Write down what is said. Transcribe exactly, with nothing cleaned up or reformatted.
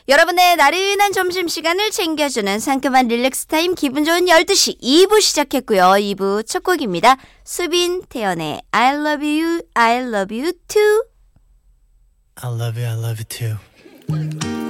여러분의 나른한 점심시간을 챙겨주는 상큼한 릴렉스 타임 기분 좋은 열두 시 이 부 시작했고요. 이 부 첫 곡입니다. 수빈 태연의 I love you, I love you too. I love you, I love you too.